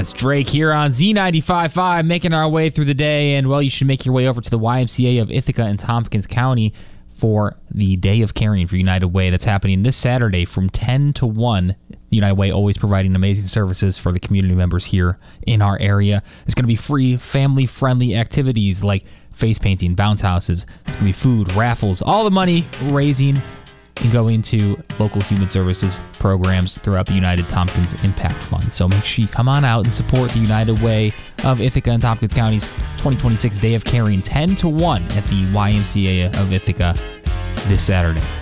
It's Drake here on Z95.5, making our way through the day. And, well, you should make your way over to the YMCA of Ithaca and Tompkins County for the Day of Caring for United Way. That's happening this Saturday from 10 to 1. United Way always providing amazing services for the community members here in our area. There's going to be free, family-friendly activities like face painting, bounce houses. There's going to be food, raffles, all the money raising and go into local human services programs throughout the United Tompkins Impact Fund. So make sure you come on out and support the United Way of Ithaca and Tompkins County's 2026 Day of Caring, 10 to 1 at the YMCA of Ithaca this Saturday.